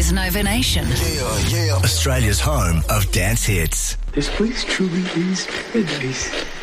is Nova Nation. Australia's home of dance hits. This place truly is paradise.